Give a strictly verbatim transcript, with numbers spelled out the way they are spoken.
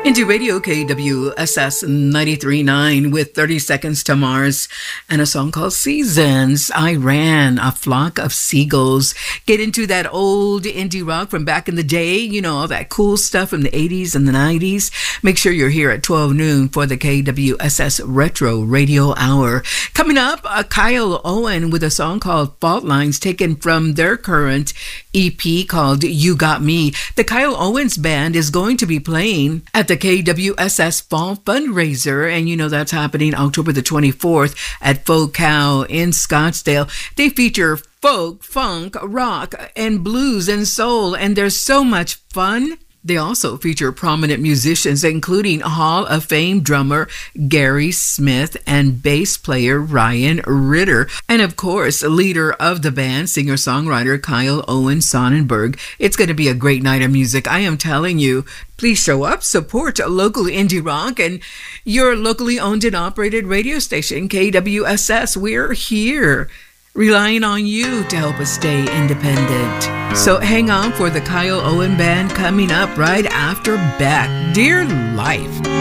Indie Radio K W S S ninety-three point nine with thirty Seconds to Mars and a song called Seasons. I Ran, a Flock of Seagulls. Get into that old indie rock from back in the day, you know, all that cool stuff from the eighties and the nineties. Make sure you're here at twelve noon for the K W S S Retro Radio Hour. Coming up, uh, Kyle Owen with a song called Fault Lines, taken from their current E P called You Got Me. The Kyle Owens Band is going to be playing at the K W S S Fall Fundraiser, and you know that's happening October the twenty-fourth at Faux Cow in Scottsdale. They feature folk, funk, rock, and blues and soul, and there's so much fun. They also feature prominent musicians, including Hall of Fame drummer Gary Smith and bass player Ryan Ritter. And of course, leader of the band, singer-songwriter Kyle Owen Sonnenberg. It's going to be a great night of music, I am telling you. Please show up, support local indie rock and your locally owned and operated radio station, K W S S. We're here, relying on you to help us stay independent. So hang on for the Kyle Owen Band coming up right after Beck, Dear Life.